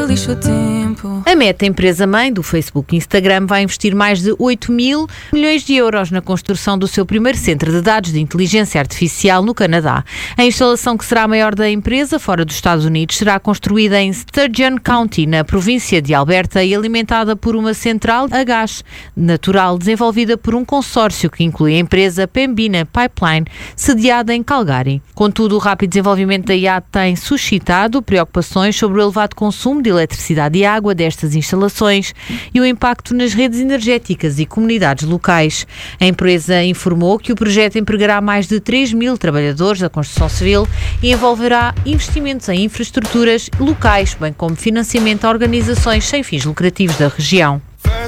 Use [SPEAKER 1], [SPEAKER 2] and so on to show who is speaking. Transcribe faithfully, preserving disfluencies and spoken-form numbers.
[SPEAKER 1] lixo o tempo.
[SPEAKER 2] A Meta, empresa-mãe do Facebook e Instagram, vai investir mais de oito mil milhões de euros na construção do seu primeiro centro de dados de inteligência artificial no Canadá. A instalação, que será a maior da empresa fora dos Estados Unidos, será construída em Sturgeon County, na província de Alberta, e alimentada por uma central a gás natural desenvolvida por um consórcio que inclui a empresa Pembina Pipeline, sediada em Calgary. Contudo, o rápido desenvolvimento da I A tem suscitado preocupações sobre o elevado consumo de eletricidade e água destas instalações e o impacto nas redes energéticas e comunidades locais. A empresa informou que o projeto empregará mais de três mil trabalhadores da construção civil e envolverá investimentos em infraestruturas locais, bem como financiamento a organizações sem fins lucrativos da região.